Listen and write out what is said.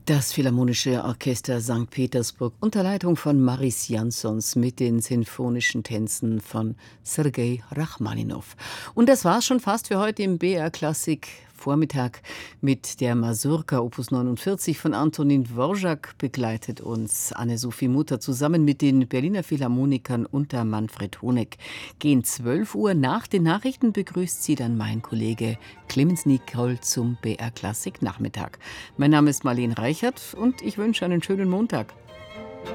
Das Philharmonische Orchester Sankt Petersburg unter Leitung von Maris Jansons mit den sinfonischen Tänzen von Sergei Rachmaninow. Und das war's schon fast für heute im BR Klassik Vormittag mit der Masurka Opus 49 von Antonin Dvorak begleitet uns Anne-Sophie Mutter zusammen mit den Berliner Philharmonikern unter Manfred Honeck. Gegen 12 Uhr nach den Nachrichten begrüßt sie dann mein Kollege Clemens Nicol zum BR Klassik Nachmittag. Mein Name ist Marlene Reichert und ich wünsche einen schönen Montag.